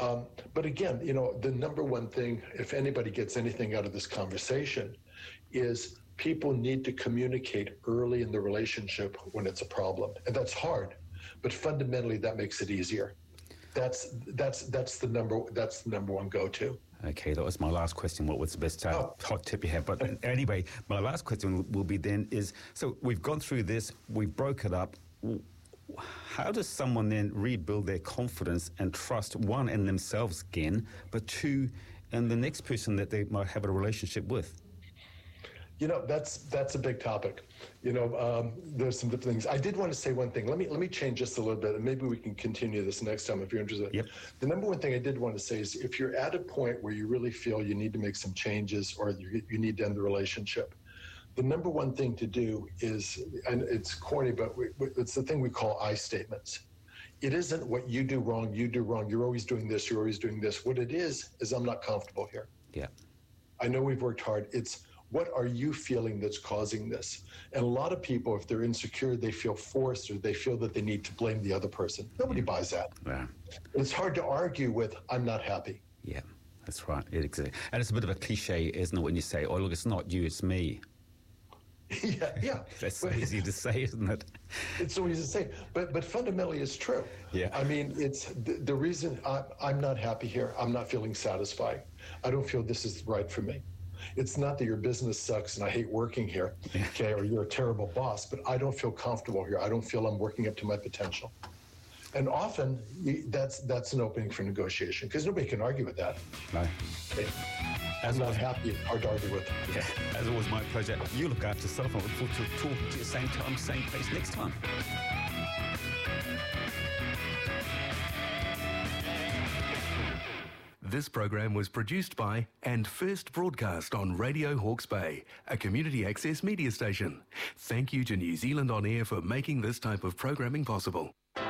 But again, the number one thing, if anybody gets anything out of this conversation, is people need to communicate early in the relationship when it's a problem. And that's hard, but fundamentally that makes it easier. That's the number one go-to. Okay, that was my last question. What was the best hot tip you have? But anyway, my last question will be then is, so we've gone through this, we've broke it up. How does someone then rebuild their confidence and trust, one, in themselves again, but two, in the next person that they might have a relationship with? That's a big topic. There's some different things. I did want to say one thing. Let me change just a little bit, and maybe we can continue this next time if you're interested. Yep. The number one thing I did want to say is if you're at a point where you really feel you need to make some changes or you need to end the relationship, the number one thing to do is, and it's corny, but it's the thing we call I statements. It isn't what you do wrong, you're always doing this, you're always doing this. What it is I'm not comfortable here. Yeah. I know we've worked hard. It's what are you feeling that's causing this? And a lot of people, if they're insecure, they feel forced or they feel that they need to blame the other person. Nobody buys that. Yeah. It's hard to argue with, I'm not happy. Yeah, that's right. And it's a bit of a cliche, isn't it, when you say, oh, look, it's not you, it's me. Yeah. That's so easy to say, isn't it? It's so easy to say, but fundamentally it's true. Yeah. I mean, it's the reason I'm not happy here. I'm not feeling satisfied. I don't feel this is right for me. It's not that your business sucks and I hate working here, okay, or you're a terrible boss, but I don't feel comfortable here. I don't feel I'm working up to my potential. And often that's an opening for negotiation because nobody can argue with that. No. I'm not happy, hard to argue with. Yeah, as always, my pleasure. You look after yourself. I look forward to talking to you same time, same place next time. This program was produced by and first broadcast on Radio Hawke's Bay, a community access media station. Thank you to New Zealand On Air for making this type of programming possible.